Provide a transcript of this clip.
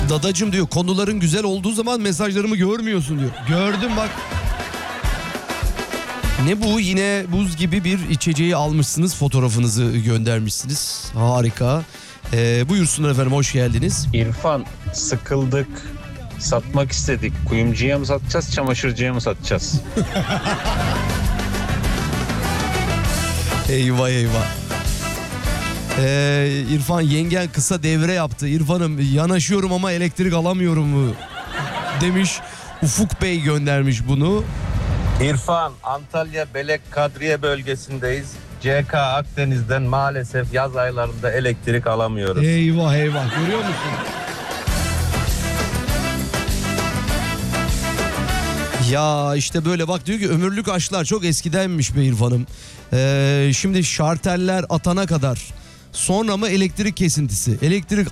Dadacım diyor, konuların güzel olduğu zaman mesajlarımı görmüyorsun diyor. Gördüm bak. Ne bu, yine buz gibi bir içeceği almışsınız, fotoğrafınızı göndermişsiniz. Harika. Buyursunlar efendim, hoş geldiniz. İrfan, sıkıldık. Satmak istedik. Kuyumcuya mı satacağız, çamaşırcıya mı satacağız? Eyvah eyvah. İrfan, yengen kısa devre yaptı. İrfan'ım, yanaşıyorum ama elektrik alamıyorum demiş. Ufuk Bey göndermiş bunu. İrfan, Antalya Belek Kadriye bölgesindeyiz. CK Akdeniz'den maalesef yaz aylarında elektrik alamıyoruz. Eyvah eyvah, görüyor musun? Ya işte böyle bak, diyor ki ömürlük aşklar çok eskidenmiş be İrfan'ım. Şimdi şarteller atana kadar, sonra mı elektrik kesintisi, elektrik